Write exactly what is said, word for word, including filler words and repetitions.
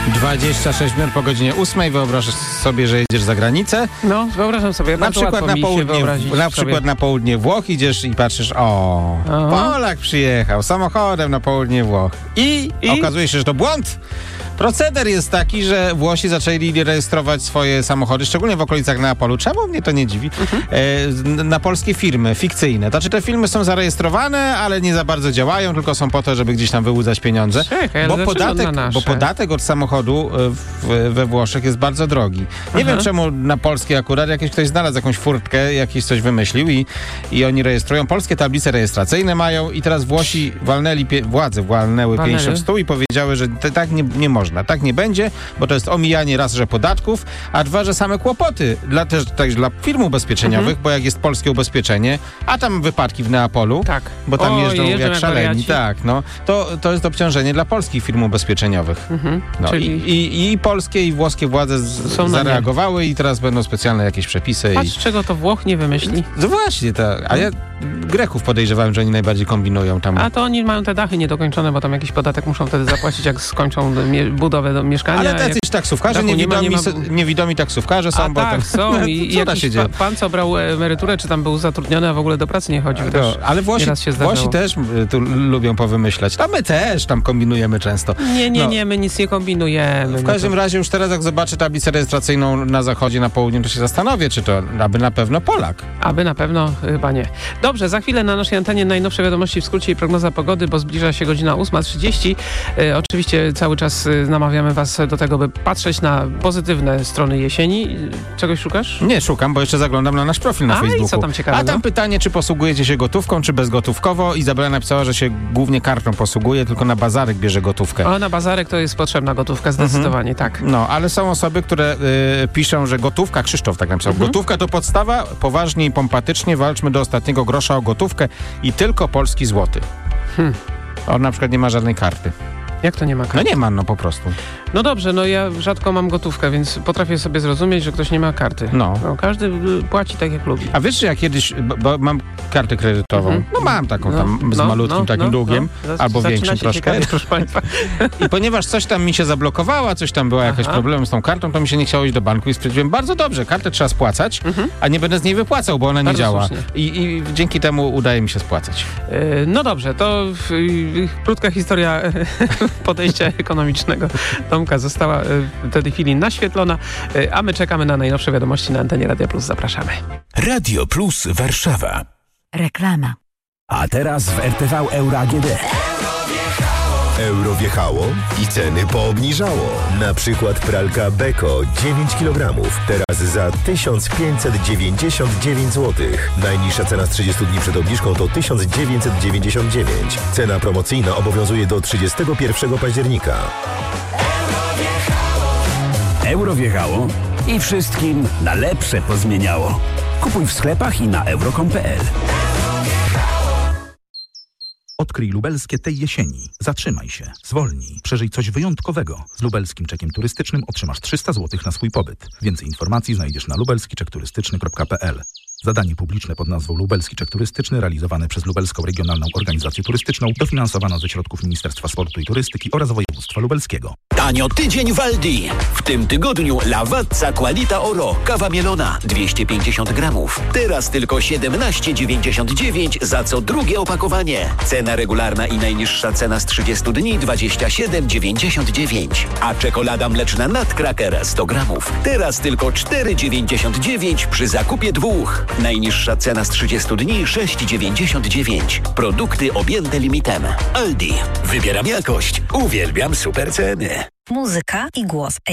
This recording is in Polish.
dwadzieścia sześć minut po godzinie ósmej. Wyobraź sobie, że jedziesz za granicę. No, wyobrażam sobie. Na przykład na południe, na przykład na południe Włoch idziesz i patrzysz, o, Aha. Polak przyjechał samochodem na południe Włoch. I, I okazuje się, że to błąd. Proceder jest taki, że Włosi zaczęli rejestrować swoje samochody, szczególnie w okolicach Neapolu. Czemu mnie to nie dziwi? Mhm. E, na polskie firmy fikcyjne. Znaczy te firmy są zarejestrowane, ale nie za bardzo działają, tylko są po to, żeby gdzieś tam wyłudzać pieniądze. Czekaj, bo, podatek, bo podatek od samochodu w, we Włoszech jest bardzo drogi. Nie Aha. wiem czemu na polskie akurat jakiś ktoś znalazł jakąś furtkę, jakiś coś wymyślił i, i oni rejestrują. Polskie tablice rejestracyjne mają i teraz Włosi walnęli, pie, władze walnęły pięścią w stół i powiedziały, że te, tak nie, nie można. Tak nie będzie, bo to jest omijanie raz, że podatków, a dwa, że same kłopoty dla, też, też dla firm ubezpieczeniowych, mhm. bo jak jest polskie ubezpieczenie, a tam wypadki w Neapolu, tak. bo tam o, jeżdżą jak, jak szaleni, wariaci. tak, no, to, to jest obciążenie dla polskich firm ubezpieczeniowych. Mhm. No, Czyli... i, i, I polskie, i włoskie władze z, zareagowały i teraz będą specjalne jakieś przepisy. Patrz, i... czego to Włoch nie wymyśli. No właśnie, tak. A ja Greków podejrzewałem, że oni najbardziej kombinują tam. A to oni mają te dachy niedokończone, bo tam jakiś podatek muszą wtedy zapłacić, jak skończą budowę do mieszkania. Ale tacyś taksówkarze, niewidomi, nie ma, nie ma... niewidomi taksówkarze są. A bo tak, tam... są. I co się dzieje? Pan, co brał emeryturę, czy tam był zatrudniony, a w ogóle do pracy nie chodził. Też no, ale Włosi, się Włosi też tu lubią powymyślać. A my też tam kombinujemy często. Nie, nie, no. nie, my nic nie kombinujemy. W każdym to... razie już teraz, jak zobaczę tablicę rejestracyjną na zachodzie, na południu, to się zastanowię, czy to aby na pewno Polak. Aby na pewno chyba nie. Dobrze, za chwilę na naszej antenie najnowsze wiadomości w skrócie i prognoza pogody, bo zbliża się godzina ósma trzydzieści. E, oczywiście cały czas namawiamy was do tego, by patrzeć na pozytywne strony jesieni. Czegoś szukasz? Nie szukam, bo jeszcze zaglądam na nasz profil na A, Facebooku. I co tam ciekawego? A tam pytanie, czy posługujecie się gotówką, czy bezgotówkowo. Izabela napisała, że się głównie kartą posługuje, tylko na bazarek bierze gotówkę. O, na bazarek to jest potrzebna gotówka, zdecydowanie, mhm. tak. No, ale są osoby, które y, piszą, że gotówka, Krzysztof tak napisał, mhm. gotówka to podstawa, poważnie i pompatycznie walczmy do ostatniego grosza o gotówkę i tylko polski złoty. Hmm. On na przykład nie ma żadnej karty. Jak to nie ma karty? No nie ma, no po prostu. No dobrze, no ja rzadko mam gotówkę, więc potrafię sobie zrozumieć, że ktoś nie ma karty. No. no każdy płaci tak, jak lubi. A wiesz, że ja kiedyś, bo, bo mam kartę kredytową, mm-hmm. no mam taką no, tam z no, malutkim no, takim no, długiem, no. albo większym troszkę. Ciekawie, proszę Państwa. I ponieważ coś tam mi się zablokowało, coś tam była jakaś problem z tą kartą, to mi się nie chciało iść do banku i stwierdziłem, bardzo dobrze, kartę trzeba spłacać, mm-hmm. a nie będę z niej wypłacał, bo ona nie bardzo działa. I, I dzięki temu udaje mi się spłacać. Yy, no dobrze, to yy, krótka historia podejścia ekonomicznego Tomka została w tej chwili naświetlona, a my czekamy na najnowsze wiadomości na antenie Radio Plus. Zapraszamy. Radio Plus Warszawa. Reklama. A teraz w R T V Euro A G D. Euro wjechało i ceny poobniżało. Na przykład pralka Beko dziewięć kilogramów. Teraz za tysiąc pięćset dziewięćdziesiąt dziewięć złotych. Najniższa cena z trzydziestu dni przed obniżką to tysiąc dziewięćset dziewięćdziesiąt dziewięć. Cena promocyjna obowiązuje do trzydziestego pierwszego października. Euro wjechało i wszystkim na lepsze pozmieniało. Kupuj w sklepach i na euro kropka com kropka pe el. Odkryj lubelskie tej jesieni. Zatrzymaj się, zwolnij, przeżyj coś wyjątkowego. Z lubelskim czekiem turystycznym otrzymasz trzysta złotych na swój pobyt. Więcej informacji znajdziesz na lubelski czek turystyczny kropka pe el. Zadanie publiczne pod nazwą Lubelski Czek Turystyczny realizowane przez Lubelską Regionalną Organizację Turystyczną dofinansowano ze środków Ministerstwa Sportu i Turystyki oraz Województwa Lubelskiego. Tanio tydzień w Aldi. W tym tygodniu Lavazza Qualita Oro. Kawa mielona dwieście pięćdziesiąt gramów. Teraz tylko siedemnaście dziewięćdziesiąt dziewięć za co drugie opakowanie. Cena regularna i najniższa cena z trzydziestu dni dwadzieścia siedem dziewięćdziesiąt dziewięć. A czekolada mleczna Nutcracker sto gramów. Teraz tylko cztery dziewięćdziesiąt dziewięć przy zakupie dwóch. Najniższa cena z trzydziestu dni sześć dziewięćdziesiąt dziewięć. Produkty objęte limitem. Aldi. Wybieram jakość. Uwielbiam super ceny. Muzyka i głos